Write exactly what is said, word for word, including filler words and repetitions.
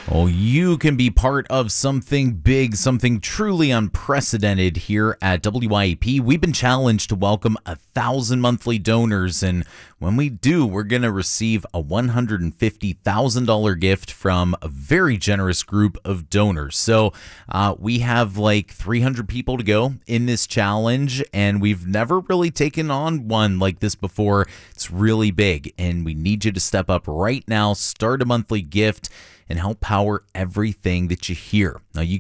Oh, you can be part of something big, something truly unprecedented here at W I E P. We've been challenged to welcome a thousand monthly donors, and when we do, we're going to receive a one hundred fifty thousand dollars gift from a very generous group of donors. So uh, we have like three hundred people to go in this challenge, and we've never really taken on one like this before. It's really big, and we need you to step up right now, start a monthly gift, and help power everything that you hear. Now, you